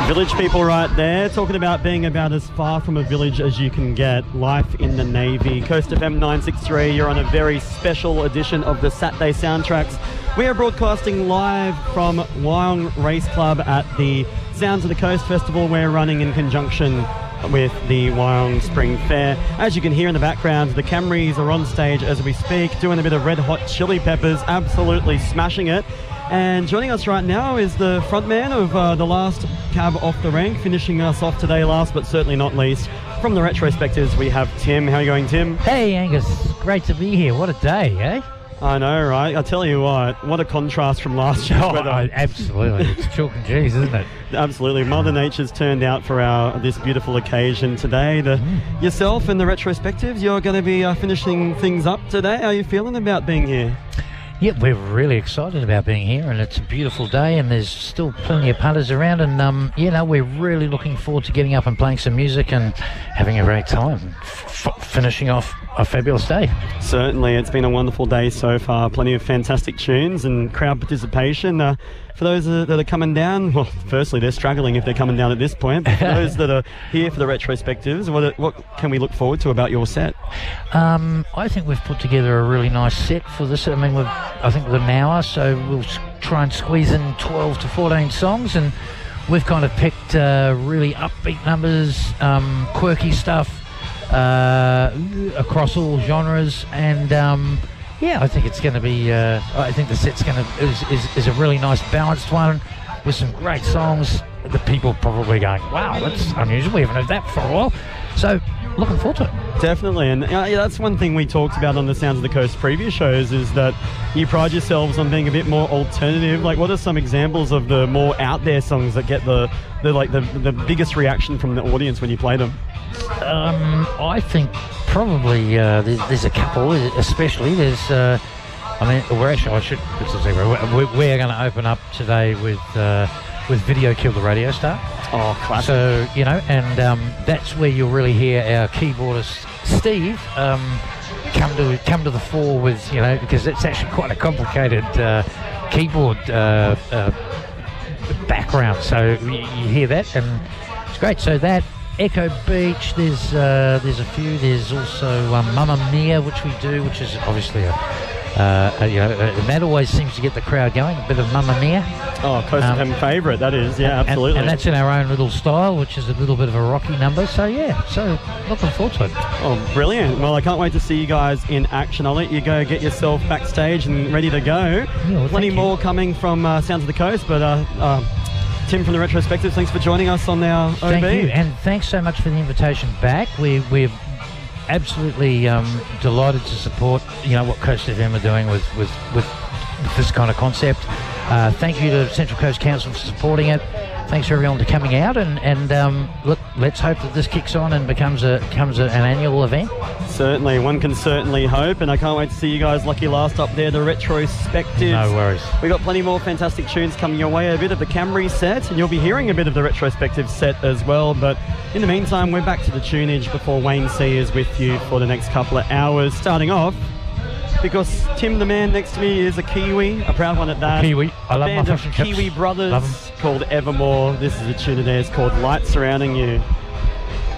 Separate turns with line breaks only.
Village people right there, talking about being about as far from a village as you can get. Life in the Navy. Coast FM 963, you're on a very special edition of the Saturday Soundtracks. We are broadcasting live from Wyong Race Club at the Sounds of the Coast Festival we're running in conjunction with the Wyong Spring Fair. As you can hear in the background, the Camrys are on stage as we speak, doing a bit of Red Hot Chili Peppers, absolutely smashing it. And joining us right now is the frontman of the last cab off the rank, finishing us off today last but certainly not least. From the Retrospectives, we have Tim. How are you going, Tim?
Hey, Angus. Great to be here. What a day, eh?
I know, right? I tell you what a contrast from last year's weather.
Absolutely. It's chalk and cheese, isn't it?
Absolutely. Mother Nature's turned out for this beautiful occasion today. Yourself and the Retrospectives, you're going to be finishing things up today. How are you feeling about being here?
Yeah, we're really excited about being here, and it's a beautiful day, and there's still plenty of punters around, and we're really looking forward to getting up and playing some music and having a great time, finishing off a fabulous day.
Certainly, it's been a wonderful day so far. Plenty of fantastic tunes and crowd participation. For those that are coming down, well, firstly, they're struggling if they're coming down at this point. But for those that are here for the Retrospectives, what can we look forward to about your set?
I think we've put together a really nice set for this. I mean, I think with an hour, so we'll try and squeeze in 12 to 14 songs, and we've kind of picked really upbeat numbers, quirky stuff across all genres, and I think it's going to be. I think the set's is a really nice balanced one with some great songs. The people probably going, "Wow, that's unusual. We haven't heard that for a while." So, looking forward to it.
Definitely, and that's one thing we talked about on the Sounds of the Coast previous shows, is that you pride yourselves on being a bit more alternative. Like, what are some examples of the more out there songs that get the biggest reaction from the audience when you play them?
I think probably there's a couple, especially there's. We're going to open up today with Video Kill the Radio Star.
Oh, classic.
So, and that's where you'll really hear our keyboardist Steve come to the fore with, because it's actually quite a complicated keyboard background. So you hear that, and it's great. So that Echo Beach, there's a few. There's also Mamma Mia, which we do, which is obviously and that always seems to get the crowd going. A bit of Mamma Mia.
Oh, Coast FM favourite, that is. Yeah, absolutely.
And that's in our own little style, which is a little bit of a rocky number. So looking forward to it.
Oh, brilliant. Well, I can't wait to see you guys in action. I'll let you go get yourself backstage and ready to go.
Yeah,
plenty more coming from Sounds of the Coast, but Tim from the Retrospectives, thanks for joining us on our OB.
Thank you, and thanks so much for the invitation back. We're absolutely delighted to support what Coast FM are doing with this kind of concept. Thank you to Central Coast Council for supporting it. Thanks for everyone for coming out, and look, let's hope that this kicks on and becomes an annual event.
Certainly, one can certainly hope, and I can't wait to see you guys lucky last up there, the Retrospectives.
No worries.
We've got plenty more fantastic tunes coming your way, a bit of the Camry set, and you'll be hearing a bit of the Retrospective set as well, but in the meantime, we're back to the tunage before Wayne C is with you for the next couple of hours, starting off because Tim, the man next to me, is a Kiwi, a proud one at that.
Kiwi. I love
my
fish and chips.
Kiwi brothers called Evermore. This is a tune of theirs called Light Surrounding You.